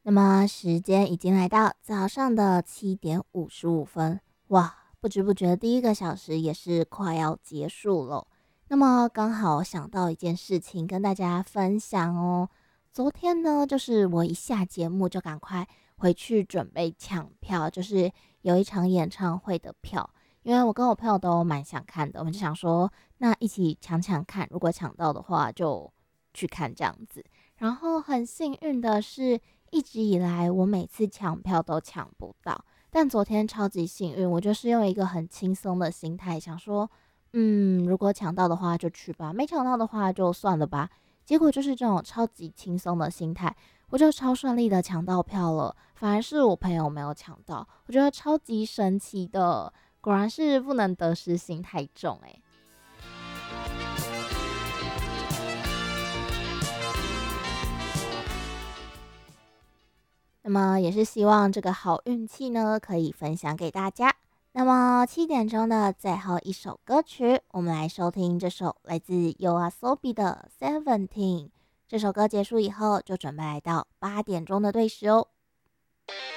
那么时间已经来到早上的7:55，哇，不知不觉第一个小时也是快要结束了。那么刚好想到一件事情跟大家分享哦。昨天呢，就是我一下节目就赶快回去准备抢票，就是有一场演唱会的票，因为我跟我朋友都蛮想看的，我们就想说，那一起抢抢看，如果抢到的话就去看这样子。然后很幸运的是，一直以来我每次抢票都抢不到，但昨天超级幸运，我就是用一个很轻松的心态想说，如果抢到的话就去吧，没抢到的话就算了吧。结果就是这种超级轻松的心态，我就超顺利的抢到票了，反而是我朋友没有抢到，我觉得超级神奇的，果然是不能得失心太重诶。那么也是希望这个好运气呢，可以分享给大家。那么7点钟的最后一首歌曲，我们来收听这首来自 YOASOBI 的《Seventeen》。这首歌结束以后，就准备来到8点钟的对时哦。